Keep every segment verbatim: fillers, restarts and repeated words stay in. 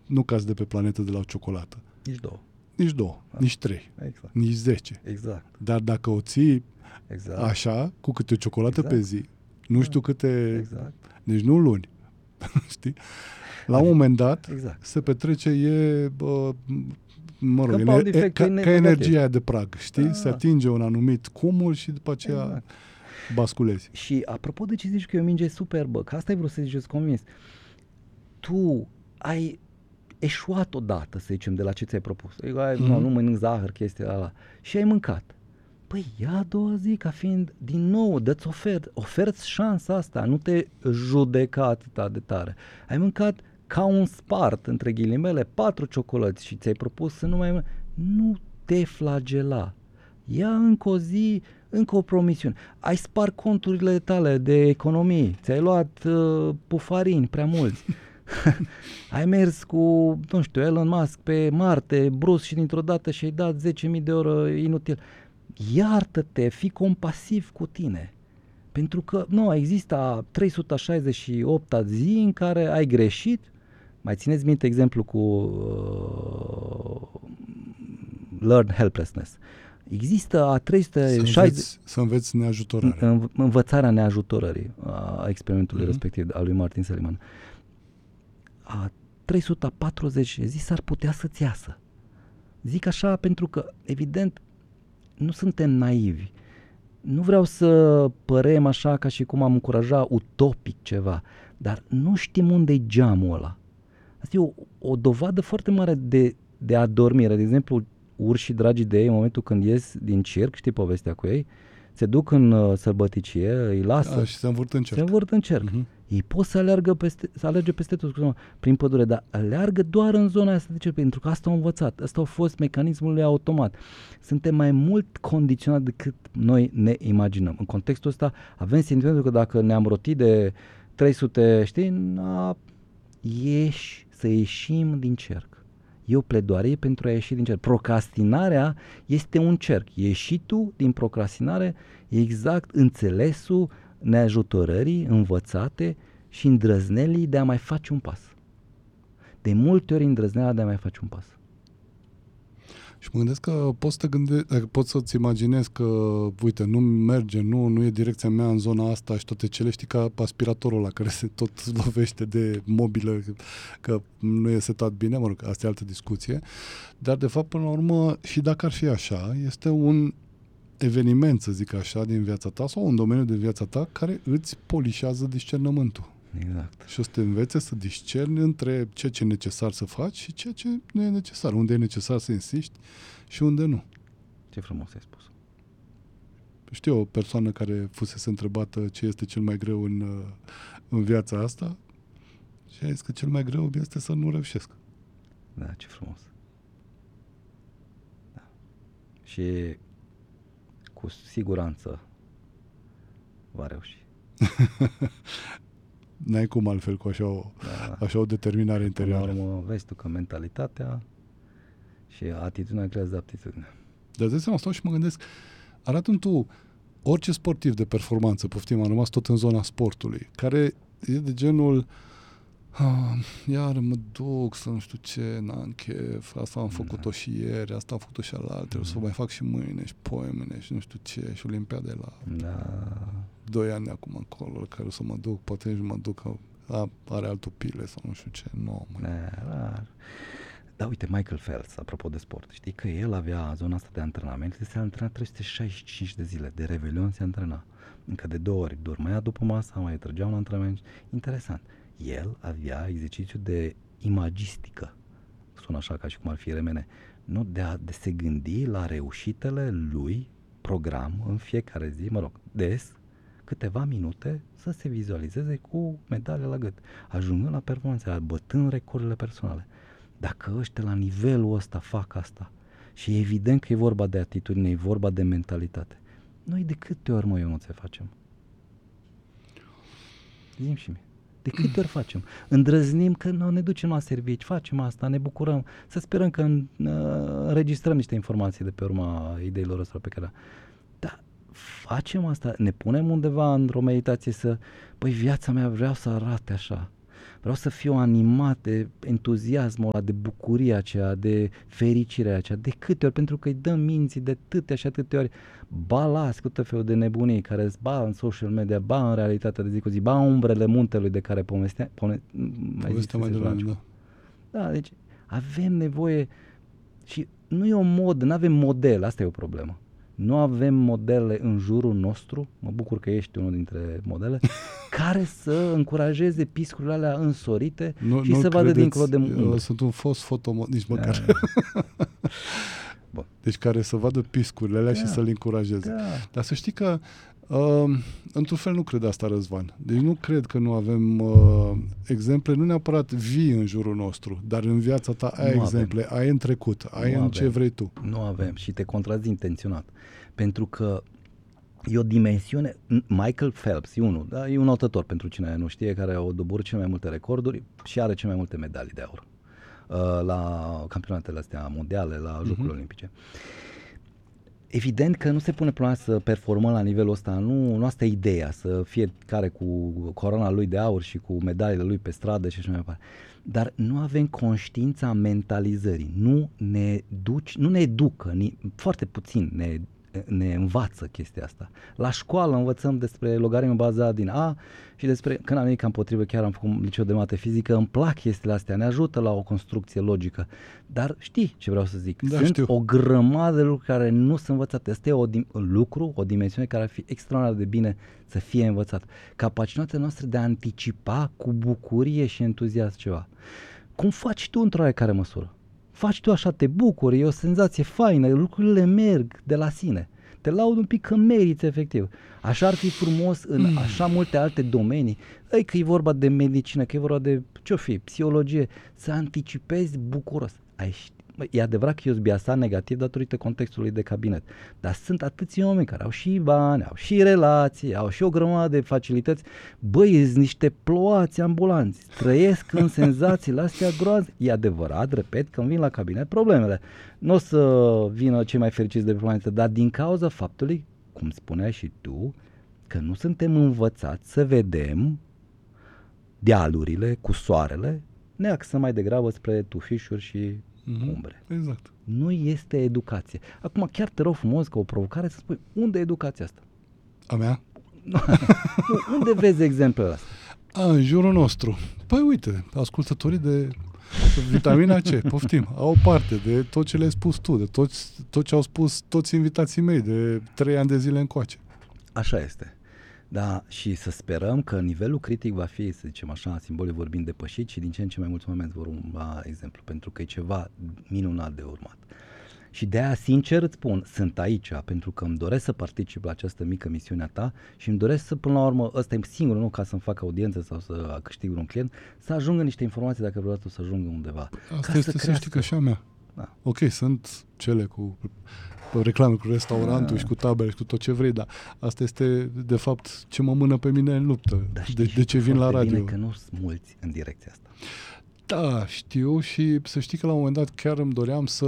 nu cazi de pe planetă de la o ciocolată. Nici două. Nici două, da. nici trei, exact. nici zece. Exact. Dar dacă o ții exact. așa, cu câte o ciocolată exact. pe zi, nu știu câte... Exact. Deci nu luni. Știi? La un moment dat exact. se petrece, e... Bă, mă rog, ener- e, ca, ca energia aia de prag, știi? Da. Se atinge un anumit cumul și după aceea exact. basculezi. Și apropo de ce zici că e o minge superbă, că asta ai vrut să zici, eu sunt convins. Tu ai eșuat odată, să zicem, de la ce ți-ai propus. Ai, mm-hmm. nu, nu mănânc zahăr, chestia ala. Și ai mâncat. Păi ia a doua zi, ca fiind, din nou, dă-ți ofert, oferți șansa asta, nu te judeca atâta de tare. Ai mâncat ca un spart, între ghilimele, patru ciocolăți și ți-ai propus să nu mai mănânci. Nu te flagela. Ia încă o zi, încă o promisiune. Ai spart conturile tale de economie, ți-ai luat uh, pufarini prea mulți. Ai mers cu, nu știu, Elon Musk pe Marte, brusc și dintr-o dată și-ai dat zece mii de euro inutil. Iartă-te, fii compasiv cu tine. Pentru că, nu, există a trei sute șaizeci și opt zi în care ai greșit. Mai țineți minte exemplu cu uh, learn helplessness. Există a trei sute șaizeci... Să înveți, să înveți neajutorare. În, învățarea neajutorării a experimentului mm-hmm. respectiv al lui Martin Seligman. A trei sute patruzeci zi s-ar putea să-ți iasă. Zic așa pentru că, evident, nu suntem naivi. Nu vreau să părem așa ca și cum am încuraja utopic ceva, dar nu știm unde-i geamul ăla. Asta e o, o dovadă foarte mare de, de adormire. De exemplu, urșii dragi de ei, în momentul când ies din circ, știi povestea cu ei, se duc în uh, sălbăticie, îi lasă. A, și se învârt în cerc. Se învârt în cerc. Uh-huh. Ei pot să aleargă peste, să alerge peste tot, scuze, prin pădure, dar aleargă doar în zona asta de cerc, pentru că asta au învățat. Asta a fost mecanismul lui automat. Suntem mai mult condiționați decât noi ne imaginăm. În contextul ăsta avem sentimentul că dacă ne-am rotit de trei sute, știi, na, ieși, să ieșim din cerc. E o pledoarie pentru a ieși din cerc. Procrastinarea este un cerc. Ieșitul din procrastinare e exact înțelesul neajutorării învățate și îndrăznelii de a mai face un pas. De multe ori îndrăzneala de a mai face un pas. Și mă gândesc că poți, să te gânde, poți să-ți imaginezi că, uite, nu merge, nu, nu e direcția mea în zona asta și toate cele, știi, ca aspiratorul ăla care se tot lovește de mobilă, că nu e setat bine, mă rog, asta e altă discuție, dar de fapt, până la urmă, și dacă ar fi așa, este un eveniment, să zic așa, din viața ta sau un domeniu de viața ta care îți polișează discernământul. Exact. Și o să te învețe să discerni între ceea ce e necesar să faci și ceea ce nu e necesar. Unde e necesar să insisti și unde nu. Ce frumos ai spus. Știu o persoană care fusese întrebată ce este cel mai greu în, în viața asta și a zis că cel mai greu este să nu reușesc. Da, ce frumos. Da. Și cu siguranță va reuși. N-ai cum altfel cu așa o, da. așa o determinare interioară. Până la urmă, vezi tu că mentalitatea și atitudinea creează aptitudine. Dar de seama, stau și mă gândesc, arată-mi tu orice sportiv de performanță, poftim, am rămas tot în zona sportului, care e de genul ah, iar mă duc să nu știu ce, n-am chef, asta am făcut-o da. și ieri, asta am făcut-o și alaltă, mm. o să o mai fac și mâine și poimâine și nu știu ce, și olimpiade la da. doi ani acum încolo, la care o să mă duc, poate nici mă duc, a, are altul pile sau nu știu ce, nu. Da, da. Da, uite, Michael Phelps, apropo de sport, știi că el avea zona asta de antrenament, se antrena trei sute șaizeci și cinci de zile, de revelion se antrena, încă de două ori, dormea după masa, mai trăgea un antrenament, interesant. El avea exercițiu de imagistică, sună așa ca și cum ar fi remene, nu de a de se gândi la reușitele lui, program, în fiecare zi, mă rog, des, câteva minute să se vizualizeze cu medalia la gât, ajungând la performanțe, bătând recordurile personale. Dacă ăștia la nivelul ăsta fac asta și e evident că e vorba de atitudine, e vorba de mentalitate, noi de câte ori, mă, eu nu ți facem? Zi-mi și mie. De câte ori facem? Îndrăznim că no, ne ducem la servici, facem asta, ne bucurăm, să sperăm că uh, înregistrăm niște informații de pe urma ideilor astea pe care... Dar facem asta, ne punem undeva într-o meditație să, păi viața mea vreau să arate așa, Vreau să fiu animat de entuziasmul ăla, de bucuria aceea, de fericirea aceea. De câte ori? Pentru că îi dăm minții de atâtea și atâtea ori. Ba las cu tot felul de nebunii care îți ba în social media, ba în realitatea de zi cu zi, ba umbrele muntelui de care povestea, pome, mai, Povestea mai de la da. Da, deci avem nevoie și nu e o mod, nu avem model, asta e o problemă. Nu avem modele în jurul nostru, mă bucur că ești unul dintre modele, care să încurajeze piscurile alea însorite nu, și să vadă dincolo de umbră. Sunt un fost fotomod, nici măcar. Da. Deci care să vadă piscurile alea da. și să-l încurajeze. Da. Dar să știi că Uh, într-un fel nu cred asta, Răzvan. Deci nu cred că nu avem uh, exemple, nu neapărat vii în jurul nostru, dar în viața ta ai nu exemple, avem. ai în trecut, ai nu în avem. ce vrei tu. Nu avem și te contrazic intenționat. Pentru că e o dimensiune, Michael Phelps e unul, da? E un notător pentru cine nu știe, care a doborât cele mai multe recorduri și are cele mai multe medalii de aur uh, la campionatele astea mondiale, la Jocurile uh-huh. Olimpice. Evident că nu se pune problema să performăm la nivelul ăsta, nu, nu asta e ideea, să fie care cu coroana lui de aur și cu medaliile lui pe stradă și așa mai departe. Dar nu avem conștiința mentalizării, nu ne, duci, nu ne educă, ni, foarte puțin ne, ne învață chestia asta. La școală învățăm despre logaritmul bazat din A și despre, când am venit ca împotrivă, chiar am făcut un liceu de mate fizică, îmi plac chestiile astea, ne ajută la o construcție logică. Dar știi ce vreau să zic? Da, sunt știu. o grămadă de lucruri care nu sunt învățate. Asta e o, un lucru, o dimensiune care ar fi extraordinar de bine să fie învățat. Capacitatea noastră de a anticipa cu bucurie și entuziasm ceva. Cum faci tu într-o oarecare măsură? Faci tu așa, te bucuri, e o senzație faină, lucrurile merg de la sine. Te laud un pic că meriți efectiv. Așa ar fi frumos în mm. așa multe alte domenii, ei, că e vorba de medicină, că e vorba de ce-o fi, psihologie, să anticipezi bucuros. Ai ști. E adevărat că eu sunt biasat negativ datorită contextului de cabinet, dar sunt atâția oameni care au și bani, au și relații, au și o grămadă de facilități. Băi, sunt niște ploați ambulanți, trăiesc în senzațiile astea groaze. E adevărat, repet, când vin la cabinet, problemele nu o să vină cei mai fericiți de pe planetă, dar din cauza faptului, cum spuneai și tu, că nu suntem învățați să vedem dealurile cu soarele, ne axăm mai degrabă spre tufișuri și Mm-hmm. umbre. Exact. Nu este educație. Acum chiar te rog frumos ca o provocare să spui, unde e educația asta? A mea? Nu, unde vezi exemplele astea? A, în jurul nostru. Păi uite, ascultătorii de Vitamina C, poftim, au parte de tot ce le-ai spus tu, de toți, tot ce au spus toți invitații mei de trei ani de zile încoace. Așa este. Da, și să sperăm că nivelul critic va fi, să zicem așa, simbolic vorbind, depășit și din ce în ce mai mulți oameni vor urma exemplu, pentru că e ceva minunat de urmat. Și de aia, sincer îți spun, sunt aici pentru că îmi doresc să particip la această mică misiune a ta și îmi doresc să, până la urmă, ăsta e singurul, nu ca să-mi fac audiență sau să câștig un client, să ajungă niște informații dacă vreodată să ajungă undeva. Asta ca este să, să știi că și a mea. Da. Ok, sunt cele cu reclame cu restaurantul da. și cu tabere și cu tot ce vrei, dar asta este de fapt ce mă mână pe mine în luptă. De, de ce vin la radio. Bine că nu sunt mulți în direcția asta. Da, știu și să știi că la un moment dat chiar îmi doream să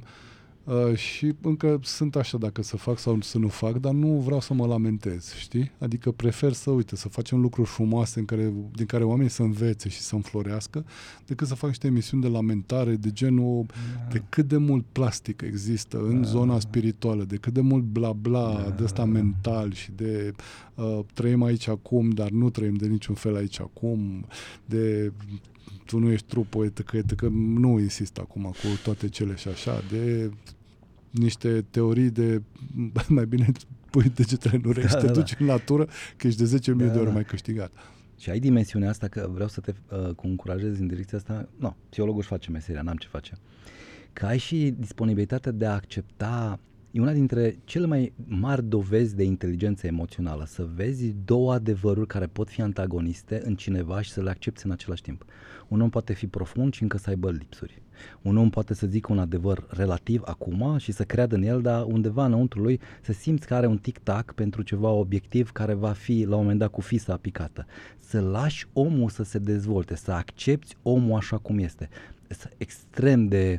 uh, și încă sunt așa dacă să fac sau să nu fac, dar nu vreau să mă lamentez, știi? Adică prefer să, uite, să facem lucruri frumoase în care, din care oamenii să învețe și să înflorească, decât să fac niște emisiuni de lamentare de genul da. de cât de mult plastic există în da. zona spirituală, de cât de mult bla bla da. de ăsta mental și de uh, trăim aici acum, dar nu trăim de niciun fel aici acum, de tu nu ești trupul, că, că nu insist acum cu toate cele și așa, de niște teorii de mai bine pui degetele în urechi da, și te da, duci da. în natură, că ești de zece mii da, de ori da. mai câștigat. Și ai dimensiunea asta că vreau să te uh, încurajez în direcția asta, nu, psihologul își face meseria, n-am ce face, că ai și disponibilitatea de a accepta. E una dintre cele mai mari dovezi de inteligență emoțională, să vezi două adevăruri care pot fi antagoniste în cineva și să le accepți în același timp. Un om poate fi profund și încă să aibă lipsuri. Un om poate să zică un adevăr relativ acum și să creadă în el, dar undeva înăuntru lui să simți că are un tic-tac pentru ceva obiectiv care va fi la un moment dat cu fisa picată. Să lași omul să se dezvolte, să accepti omul așa cum este. Este extrem de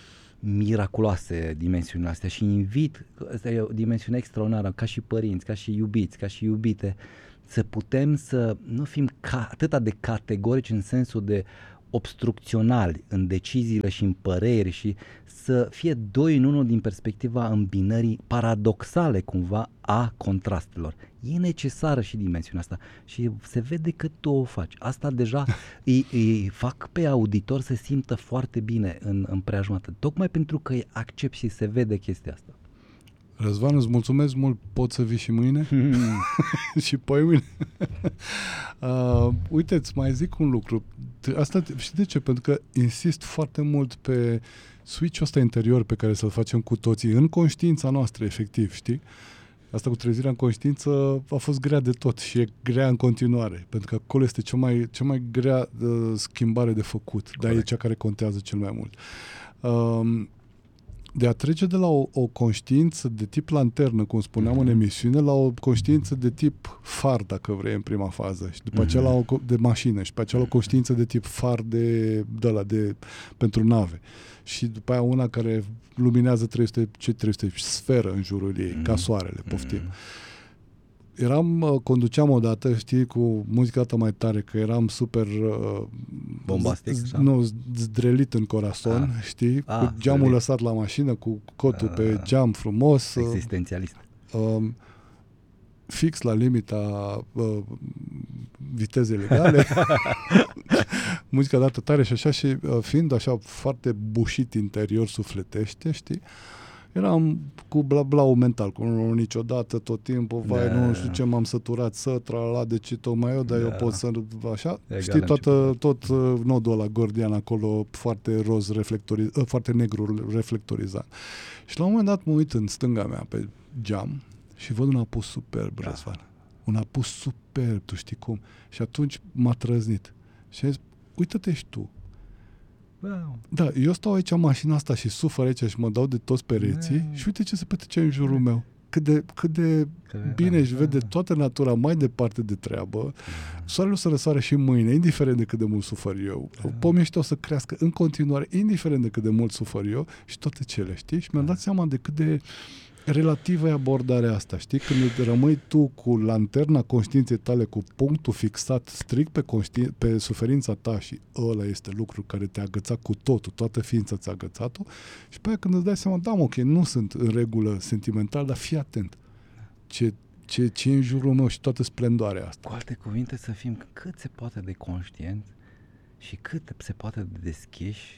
miraculoase dimensiunile astea și invit, asta e o dimensiune extraordinară, ca și părinți, ca și iubiți, ca și iubite, să putem să nu fim ca, atât de categorici în sensul de obstrucționali în deciziile și în păreri și să fie doi în unul din perspectiva îmbinării paradoxale cumva a contrastelor. E necesară și dimensiunea asta și se vede că tu o faci. Asta deja îi, îi fac pe auditor să simtă foarte bine în, în preajma ta, tocmai pentru că îi accept și se vede chestia asta. Răzvan, îți mulțumesc mult, poți să vii și mâine? Și poi mâine. uh, uite, îți mai zic un lucru. Asta, știi de ce? Pentru că insist foarte mult pe switch-ul ăsta interior pe care să-l facem cu toții, în conștiința noastră, efectiv, știi? Asta cu trezirea în conștiință a fost grea de tot și e grea în continuare, pentru că acolo este cea mai, cea mai grea uh, schimbare de făcut, dar e cea care contează cel mai mult. Uh, de a trece de la o, o conștiință de tip lanternă, cum spuneam mm-hmm. în emisiune, la o conștiință de tip far, dacă vrei, în prima fază, și după mm-hmm. aceea la o de mașină, și după aceea la o conștiință de tip far de, de la, de, pentru nave. Și după aia una care luminează trei sute, ce trei sute, sferă în jurul ei, mm-hmm. ca soarele, poftim. Mm-hmm. Eram, conduceam odată, știi, cu muzica asta mai tare, că eram super uh, bombastic, z- nu, zdrelit în corazon, ah. știi, ah, cu geamul zdrelit. Lăsat la mașină, cu cotul ah. pe geam frumos. Existențialist. Uh, fix la limita uh, vitezei legale. Muzica dată tare și așa, și uh, fiind așa foarte bușit interior sufletește, știi, eram cu bla bla mental, cu nu niciodată, tot timpul, vai, da. Nu știu ce, m-am săturat să trala, de ce tocmai eu, dar da. Eu pot să, așa, egal, știi, toată, tot uh, nodul ăla gordian acolo, foarte roz reflectoriz, uh, foarte negru reflectorizat. Și la un moment dat mă uit în stânga mea pe geam și văd un apus superb, da. Răzvan. Un apus superb, tu știi cum. Și atunci m-a trăznit. Și am zis, uită-te și tu. Wow. Da, eu stau aici în mașina asta și sufăr aici și mă dau de toți pereții wow. Și uite ce se petrece în jurul meu. Cât de, cât de bine își vede toată natura mai departe de treabă. Soarele o să răsoare și mâine, indiferent de cât de mult sufăr eu. Pomii ăștia o să crească în continuare, indiferent de cât de mult sufăr eu, și toate cele, știi? Și mi-am dat seama de cât de relativă e abordarea asta, știi? Când rămâi tu cu lanterna conștiinței tale, cu punctul fixat strict pe, conști- pe suferința ta, și ăla este lucru care te-a agățat cu totul, toată ființa ți-a agățat-o, și pe aia când îți dai seama, da, ok, nu sunt în regulă sentimental, dar fii atent. Ce, ce, ce e în jurul meu și toată splendoarea asta. Cu alte cuvinte, să fim cât se poate de conștienți și cât se poate de deschiși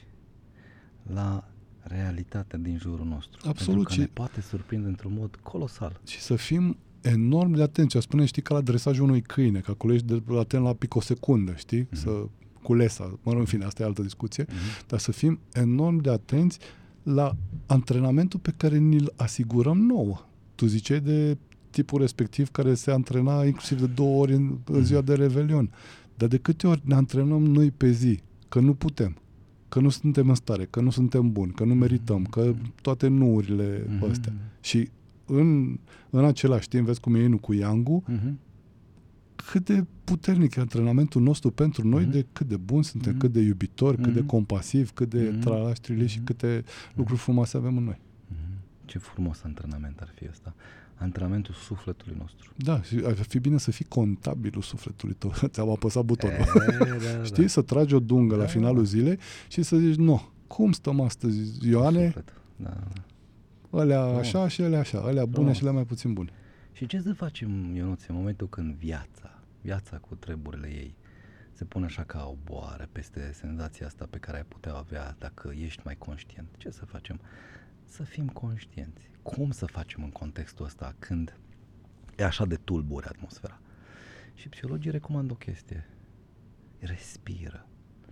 la realitatea din jurul nostru. Absolut. Pentru că ne poate surprinde într-un mod colosal. Și să fim enorm de atenți. Spune, știi, ca la dresajul unui câine, că acolo ești de atent la picosecundă, știi? Mm-hmm. Să culesa, mă rog, în fine, asta e altă discuție, mm-hmm. dar să fim enorm de atenți la antrenamentul pe care ni-l asigurăm nouă. Tu ziceai de tipul respectiv care se antrena inclusiv de două ori în, în ziua de Revelion. Dar de câte ori ne antrenăm noi pe zi? Că nu putem. Că nu suntem în stare, că nu suntem buni, că nu merităm, că toate nuurile mm-hmm. astea. Și în, în același timp, vezi cum e inul cu Yang-ul, mm-hmm. cât de puternic e antrenamentul nostru pentru noi, mm-hmm. de cât de buni suntem, mm-hmm. cât de iubitori, mm-hmm. cât de compasivi, cât de mm-hmm. tralaștrile mm-hmm. și câte mm-hmm. lucruri frumoase avem în noi. Mm-hmm. Ce frumos antrenament ar fi ăsta. Antrenamentul sufletului nostru. Da, și ar fi bine să fii contabilul sufletului tău. Ți-am apăsat butonul. E, da, știi? Da. Să tragi o dungă da, la finalul da. zilei și să zici, nu, cum stăm astăzi, Ioane? Da. Alea oh. așa și alea așa, alea bune oh. și alea mai puțin bune. Și ce să facem, Ionuț, în momentul când viața, viața cu treburile ei, se pune așa ca o boară peste senzația asta pe care ai putea avea dacă ești mai conștient? Ce să facem? Să fim conștienți. Cum să facem în contextul ăsta când e așa de tulbure atmosfera? Și psihologii recomandă o chestie. Respiră.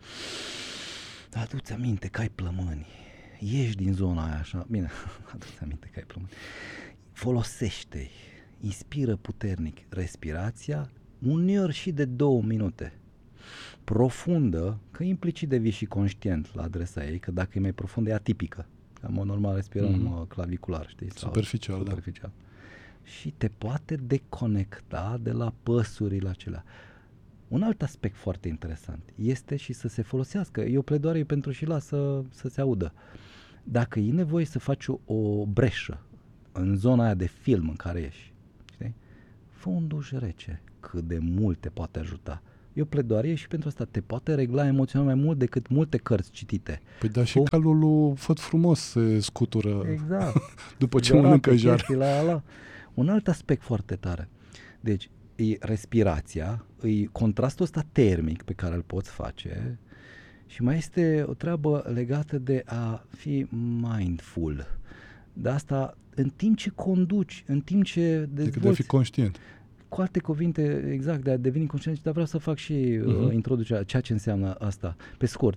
Adu-ți aminte că ai plămâni. Ieși din zona aia așa. Bine, adu-ți aminte că ai plămâni. Folosește-i. Inspiră puternic. Respirația, uneori și de două minute. Profundă, că implicit devii și conștient la adresa ei, că dacă e mai profundă e atipică. În mod normal respirăm mm-hmm. clavicular, știi? Sau superficial, superficial. Da. Și te poate deconecta de la păsurile acelea. Un alt aspect foarte interesant este și să se folosească. E o pledoarie pentru și la să, să se audă. Dacă e nevoie să faci o, o breșă în zona aia de film în care ești, știi? fă un duș rece, cât de mult te poate ajuta. E o pledoarie și pentru asta te poate regla emoțional mai mult decât multe cărți citite. Păi da, și calul lui Făt Frumos se scutură exact. după ce mănâncă jar. La ala. Un alt aspect foarte tare. Deci, e respirația, e contrastul ăsta termic pe care îl poți face și mai este o treabă legată de a fi mindful. De asta, în timp ce conduci, în timp ce dezvolți... Decât de a fi conștient. Cu alte cuvinte, exact, de a deveni conștient, dar vreau să fac și uh-huh. uh, introducerea, ceea ce înseamnă asta, pe scurt.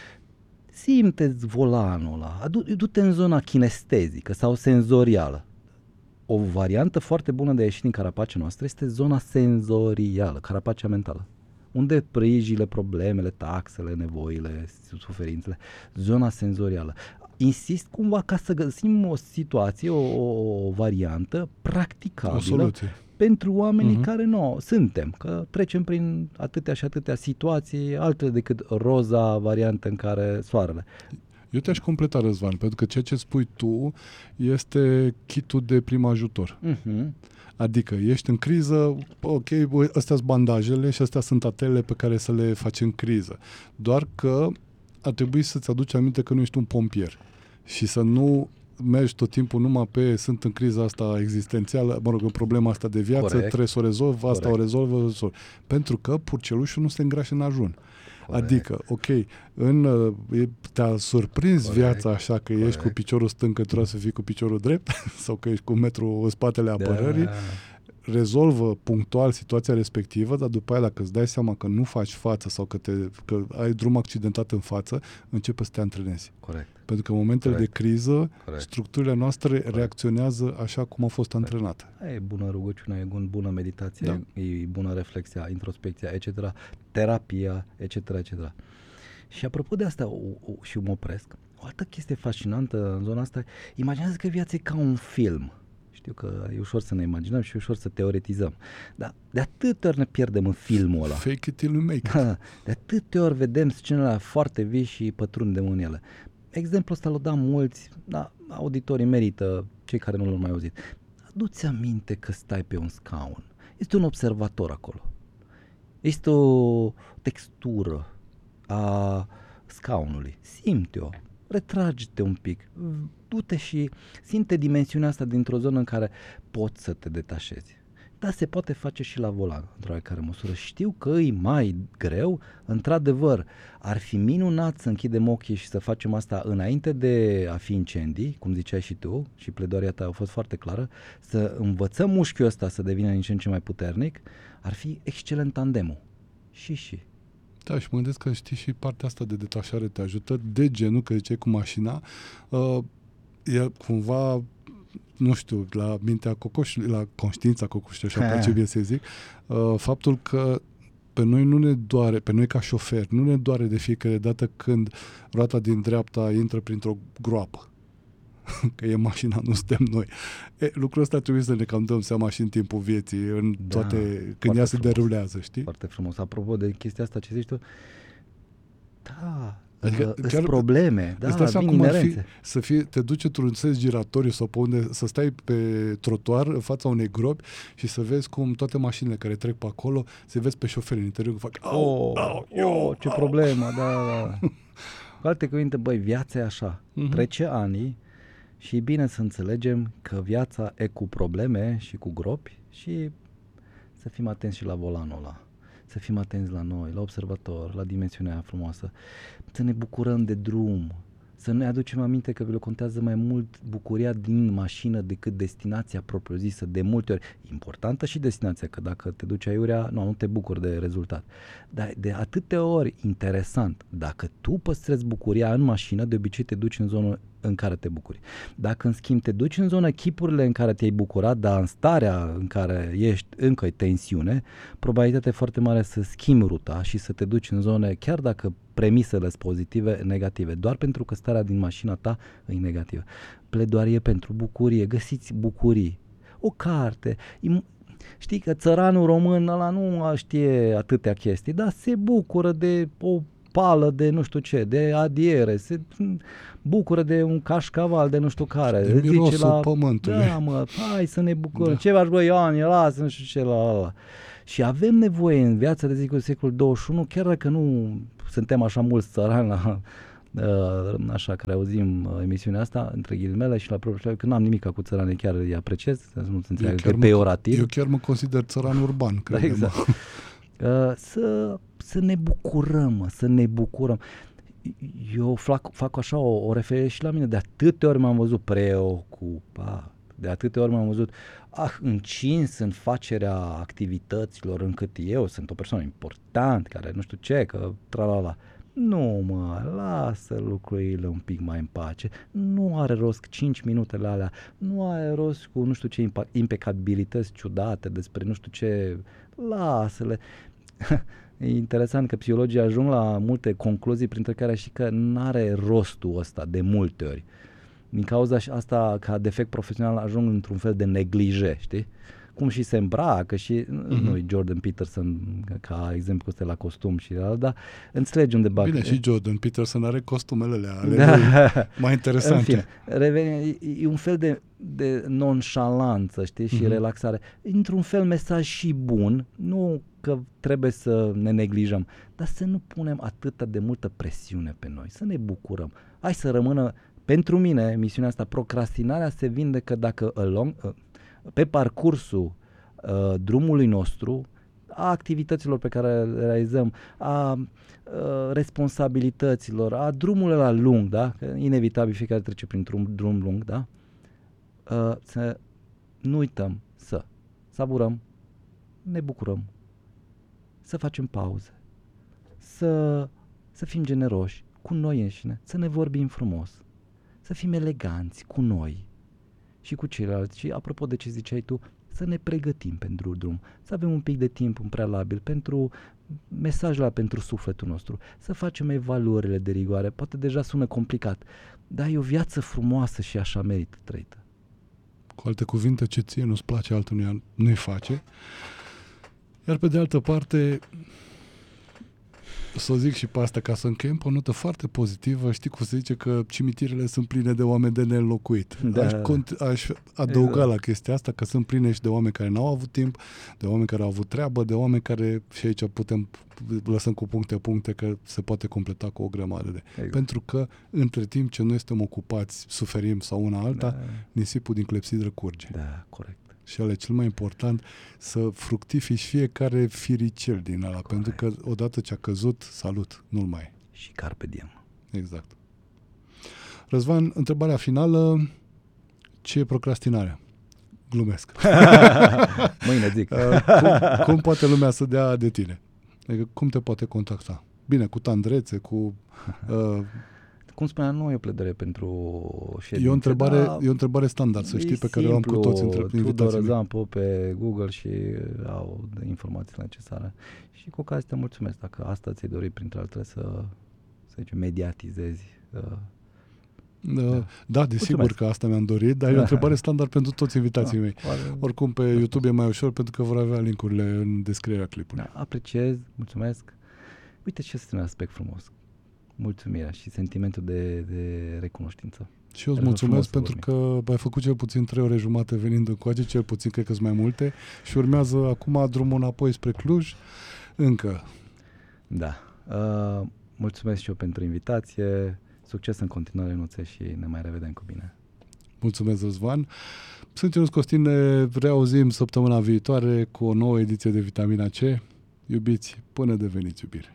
Simte-ți volanul ăla, adu- du-te în zona kinestezică sau senzorială. O variantă foarte bună de a ieși din carapacea noastră este zona senzorială, carapacea mentală. Unde prijile, problemele, taxele, nevoile, suferințele, zona senzorială. Insist cumva ca să găsim o situație, o, o variantă practicabilă. O soluție. Pentru oamenii uh-huh. care nu suntem, că trecem prin atâtea și atâtea situații, altele decât roza variantă în care soarele. Eu te-aș completa, Răzvan, pentru că ceea ce spui tu este kitul de prim ajutor. Uh-huh. Adică ești în criză, ok, astea sunt bandajele și astea sunt atelele pe care să le faci în criză. Doar că ar trebui să-ți aduci aminte că nu ești un pompier și să nu mergi tot timpul numai pe sunt în criza asta existențială, mă rog, în problema asta de viață, Corect. Trebuie să o rezolv, asta Corect. o rezolvă, o rezolv. Pentru că purcelușul nu se îngrașă în ajun. Corect. Adică, ok, în, te-a surprins Corect. viața așa că Corect. ești cu piciorul stâng, că trebuie să fii cu piciorul drept sau că ești cu un metru în spatele apărării, da. rezolvă punctual situația respectivă, dar după aia dacă îți dai seama că nu faci față sau că, te, că ai drum accidentat în față, începe să te antrenezi. Corect. Pentru că în momentele Corect. de criză, Corect. structurile noastre Corect. reacționează așa cum au fost Corect. antrenate. E bună rugăciune, e bună meditație, da. e bună reflexia, introspecția, et cetera, terapia, et cetera, et cetera. Și apropo de asta, o, o, și mă opresc, o altă chestie fascinantă în zona asta, imaginează că viața e ca un film. Știu că e ușor să ne imaginăm și e ușor să teoretizăm. Dar de atâtea ori ne pierdem în filmul ăla. Fake it till you make it. De atâtea ori vedem scenele foarte vii și pătrundem în ele. Exemplul ăsta l-au dat mulți, dar auditorii merită, cei care nu l-au mai auzit. Adu-ți aminte că stai pe un scaun. Este un observator acolo. Este o textură a scaunului. Simte-o. Retrage-te un pic. Du-te și simte dimensiunea asta dintr-o zonă în care poți să te detașezi. Dar se poate face și la volan, într-o oarecare măsură. Știu că e mai greu, într-adevăr, ar fi minunat să închidem ochii și să facem asta înainte de a fi incendii, cum ziceai și tu, și pledoaria ta a fost foarte clară, să învățăm mușchiul ăsta să devină din ce în ce mai puternic, ar fi excelent tandemul. Și și. Da, și mă gândesc că știi și partea asta de detașare te ajută, de genul, că ziceai cu mașina, uh, e cumva, nu știu, la mintea cocoșului, la conștiința cocoșului, așa place bine să zic, uh, faptul că pe noi nu ne doare, pe noi ca șofer, nu ne doare de fiecare dată când roata din dreapta intră printr-o groapă. Că e mașina, nu suntem noi. E, lucrul ăsta trebuie să ne cam dăm seama și în timpul vieții, în da, toate, când ea se derulează, știi? Foarte frumos. Apropo de chestia asta ce zici tu, da, adică, uh, chiar probleme, da, asta vin cum ar fi să fie, te duci într-un sens giratoriu sau pe unde, să stai pe trotuar în fața unei gropi și să vezi cum toate mașinile care trec pe acolo, să vezi pe șoferi în interior, fac au, oh, au, oh, au, ce au. problemă, da, da. Cu alte cuvinte, băi, viața e așa, uh-huh. trece ani și e bine să înțelegem că viața e cu probleme și cu gropi și să fim atenți și la volanul ăla. Să fim atenți la noi, la observator, la dimensiunea frumoasă, să ne bucurăm de drum, să ne aducem aminte că le contează mai mult bucuria din mașină decât destinația propriu-zisă, de multe ori. Importantă și destinația, că dacă te duci aiurea, nu, nu te bucuri de rezultat. Dar de atâtea ori, interesant, dacă tu păstrezi bucuria în mașină, de obicei te duci în zonă în care te bucuri. Dacă în schimb te duci în zonă chipurile în care te-ai bucurat, dar în starea în care ești încă e tensiune, probabilitatea e foarte mare să schimbi ruta și să te duci în zone, chiar dacă premisele sunt pozitive, negative, doar pentru că starea din mașina ta e negativă. Pledoarie pentru bucurie, găsiți bucurii. O carte, știi că țăranul român ăla nu știe atâtea chestii, dar se bucură de o spală de nu știu ce, de adiere, se bucură de un cașcaval de nu știu care. De mirosul zice la, pământului. Da, mă, hai să ne bucurăm. Da. Ce faci, bă, Ioan, lasă, nu știu ce, la, la. Și avem nevoie în viața de zic secolul douăzeci și unu, chiar dacă nu suntem așa mulți țărani la, așa, care auzim emisiunea asta, între ghilimele și la propriu, că n-am nimic cu țăranii, chiar îi apreciez, să nu se înțeleagă că e peiorativ. Eu chiar mă consider țăran urban, cred. Da, exact. uh, să, să ne bucurăm, mă, să ne bucurăm. Eu fac, fac așa o, o referire și la mine, de atâtea ori m-am văzut preocupat, de atâtea ori m-am văzut ah, încins în facerea activităților, încât eu sunt o persoană importantă, care nu știu ce, că tralala. Nu, mă, lasă lucrurile un pic mai în pace. Nu are rost cinci minutele alea, nu are rost cu nu știu ce impecabilități ciudate despre nu știu ce, lasă-le. E interesant că psihologii ajung la multe concluzii, printre care și că n-are rostul ăsta de multe ori. Din cauza asta, ca defect profesional, ajung într-un fel de neglije, știi? Cum și se îmbracă și, mm-hmm. nu-i Jordan Peterson ca exemplu ăsta la costum și ala, dar înțelegi unde bag. Bine, și Jordan Peterson are costumele alea, ale da. lui mai interesante. În fine, reveni, e un fel de, de nonșalanță, știi, și mm-hmm. relaxare. Într-un fel mesaj și bun, nu că trebuie să ne neglijăm, dar să nu punem atâta de multă presiune pe noi, să ne bucurăm. Hai să rămână, pentru mine, misiunea asta, procrastinarea se vindecă dacă along, pe parcursul uh, drumului nostru, a activităților pe care le realizăm, a uh, responsabilităților, a drumului la lung, da? Că inevitabil fiecare trece printr-un drum lung, da? Uh, să nu uităm să saburăm, ne bucurăm, să facem pauze, să, să fim generoși cu noi înșine, să ne vorbim frumos, să fim eleganți cu noi și cu ceilalți. Și apropo de ce ziceai tu, să ne pregătim pentru drum, să avem un pic de timp în prealabil pentru mesajele pentru sufletul nostru, să facem evaluările de rigoare. Poate deja sună complicat, dar e o viață frumoasă și așa merită trăită. Cu alte cuvinte, ce ție nu-ți place, altul nu-i face. Iar pe de altă parte, să o zic și pe asta, ca să încheiem pe o notă foarte pozitivă, știi cum se zice că cimitirele sunt pline de oameni de neînlocuit. Da. Aș, cont- aș adăuga exact. la chestia asta că sunt pline și de oameni care n-au avut timp, de oameni care au avut treabă, de oameni care, și aici putem, lăsăm cu puncte puncte, că se poate completa cu o grămadă de. Exact. Pentru că între timp ce noi suntem ocupați, suferim sau una alta, da. nisipul din clepsidră curge. Da, corect. Și ăla e cel mai important, să fructifici fiecare firicel din ăla, pentru că odată ce a căzut, salut, nu-l mai e. Și carpe diem. Exact. Răzvan, întrebarea finală, ce e procrastinarea? Glumesc. Mâine zic. cum, cum poate lumea să dea de tine? Adică cum te poate contacta? Bine, cu tandrețe, cu... Uh, Cum spuneam, nu e o pledare pentru ședințe. E o întrebare, e o întrebare standard, să știi, pe care o am cu toți între invitații mei. Tudor pe Google și au informațiile necesare. Și cu ocazia te mulțumesc dacă asta ți-ai dorit, printre altele, să, să zicem, mediatizezi. Uh, da, da, da desigur că asta mi-am dorit, dar e o întrebare standard pentru toți invitații da, mei. Oare... Oricum, pe YouTube e mai ușor, pentru că vor avea link-urile în descrierea clipului. Da, apreciez, mulțumesc. Uite ce este un aspect frumos. Mulțumirea și sentimentul de, de recunoștință. Și eu îți mulțumesc pentru că ai făcut cel puțin trei ore jumate venind încoace, cel puțin cred că sunt mai multe, și urmează acum drumul înapoi spre Cluj, încă. Da. Uh, mulțumesc și eu pentru invitație, succes în continuare, Nuțe, și ne mai revedem cu bine. Mulțumesc, Răzvan. Sunt Ionuț Costin, ne reauzim săptămâna viitoare cu o nouă ediție de Vitamina C. Iubiți, până deveniți iubire.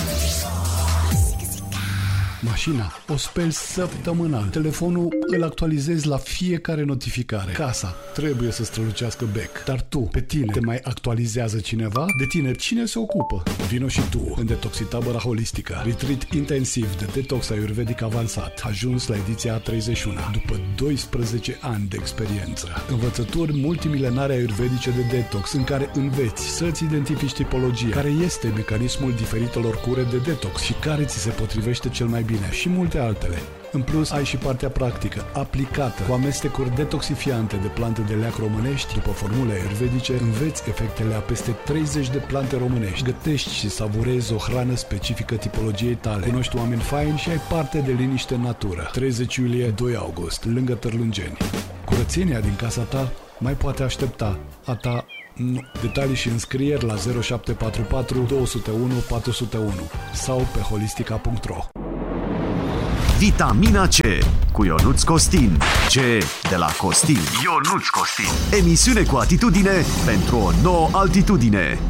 Mașina o speli săptămânal. Telefonul îl actualizezi la fiecare notificare. Casa trebuie să strălucească bec. Dar tu, pe tine, te mai actualizează cineva? De tine, cine se ocupă? Vino și tu în Detoxitabăra Holistică. Retreat intensiv de detox ayurvedic avansat. Ajuns la ediția a treizeci și unu. După doisprezece ani de experiență. Învățături multimilenare ayurvedice de detox, în care înveți să-ți identifici tipologia, care este mecanismul diferitelor cure de detox și care ți se potrivește cel mai bine, și multe altele. În plus, ai și partea practică, aplicată, cu amestecuri detoxifiante de plante de leac românești, după formule ayurvedice, înveți efectele a peste treizeci de plante românești, gătești și savurezi o hrană specifică tipologiei tale, cunoști oameni faini și ai parte de liniște în natură. treizeci iulie, doi august, lângă Târlângeni. Curățenia din casa ta mai poate aștepta, a ta nu. Detalii și înscrieri la zero șapte patru patru doi zero unu patru zero unu sau pe holistica punct ro. Vitamina C cu Ionuț Costin. C de la Costin. Ionuț Costin. Emisiune cu atitudine pentru o nouă altitudine.